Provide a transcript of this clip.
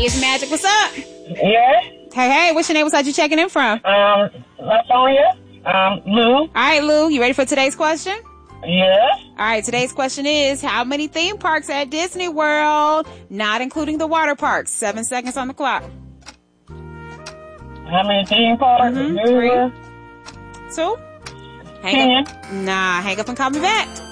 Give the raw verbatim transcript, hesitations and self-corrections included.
It's Magic. What's up? Yes. Hey, hey, what's your name? What's you checking in from? Um, Latonia. Um, Lou. All right, Lou, you ready for today's question? Yes. All right, today's question is, how many theme parks at Disney World, not including the water parks? Seven seconds on the clock. How many theme parks? Mm-hmm. Three. Two. Hang Ten. up. Nah, hang up and call me back.